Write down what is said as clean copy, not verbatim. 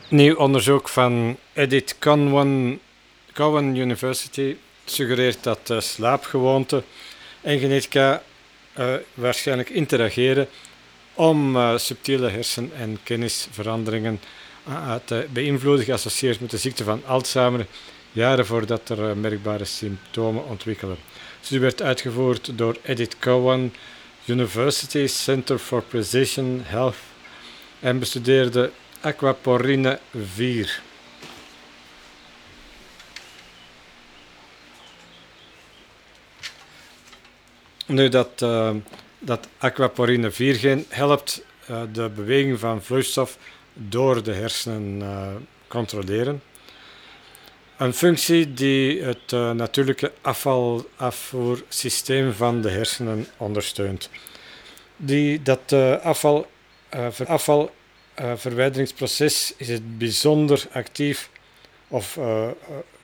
Nieuw onderzoek van Edith Cowan University suggereert dat slaapgewoonten en genetica waarschijnlijk interageren om subtiele hersen- en kennisveranderingen te beïnvloeden, geassocieerd met de ziekte van Alzheimer, jaren voordat er merkbare symptomen ontwikkelen. De studie werd uitgevoerd door Edith Cowan University Center for Precision Health en bestudeerde aquaporine 4. Nu, dat aquaporine 4-gen helpt de beweging van vloeistof door de hersenen controleren. Een functie die het natuurlijke afvoersysteem van de hersenen ondersteunt. Dat afvalverwijderingsproces is het bijzonder actief of